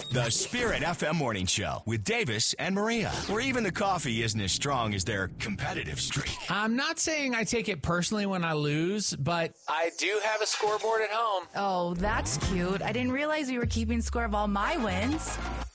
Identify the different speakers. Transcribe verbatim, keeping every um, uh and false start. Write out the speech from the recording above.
Speaker 1: The Spirit F M Morning Show with Davis and Maria, where even the coffee isn't as strong as their competitive streak.
Speaker 2: I'm not saying I take it personally when I lose, but I do have a scoreboard at home.
Speaker 3: Oh, that's cute. I didn't realize we were keeping score of all my wins.